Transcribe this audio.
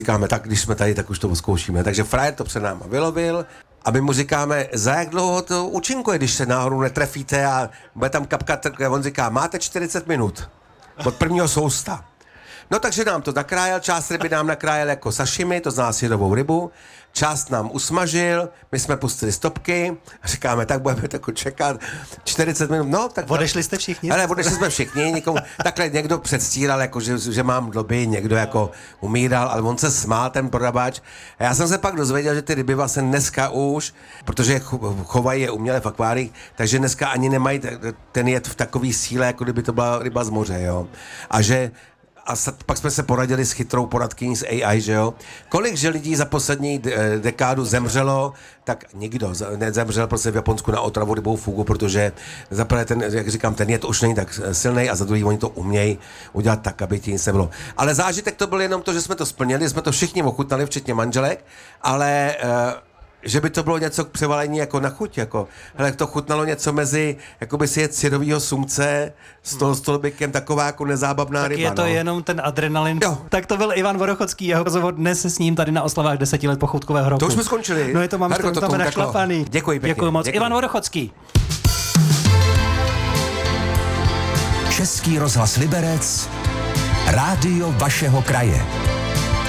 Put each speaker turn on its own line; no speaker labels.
Říkáme, tak když jsme tady, tak už to zkoušíme. Takže frajer to před náma vylovil a my mu říkáme, za jak dlouho to účinkuje, když se náhodou netrefíte a bude tam kapkat, on říká, máte 40 minut od prvního sousta. No takže nám to nakrájel, část ryby nám nakrájel jako sashimi, to znamená syrovou rybu, část nám usmažil, my jsme pustili stopky a říkáme, tak budeme tako čekat 40 minut, no tak...
Odešli jste všichni?
Ale odešli jsme všichni, někomu, takhle někdo předstíral, jako, že mám dloby, někdo jako umíral, ale on se smál, ten prodavač. A já jsem se pak dozvěděl, že ty ryby vlastně dneska už, protože chovají je uměle v akváriích, takže dneska ani nemají ten jed v takový síle, jako kdyby to byla ryba z moře, jo. A pak jsme se poradili s chytrou poradkyní z AI, že jo. Kolik že lidí za poslední dekádu zemřelo, tak nikdo nezemřel prostě v Japonsku na otravu rybou fugu, protože za prvé ten, jak říkám, ten jed už není tak silný a za druhý oni to umějí udělat tak, aby ti nic nebylo. Ale zážitek to byl jenom to, že jsme to splnili, jsme to všichni ochutnali, včetně manželek, ale... že by to bylo něco k převalení jako na chuť, jako, hele, to chutnalo něco mezi, jako by si jet syrovýho sumce s toho stolbikem, taková jako nezábavná ryba.
Tak je to jenom ten adrenalin. Jo. Tak to byl Ivan Vodochodský, jeho rozhovor dnes s ním tady na oslavách 10 let pochoutkového roku.
To už jsme skončili.
No je to, mám tam našlapaný.
Děkuji pěkně.
Děkuji moc.
Děkuji.
Ivan Vodochodský.
Český rozhlas Liberec, rádio vašeho kraje.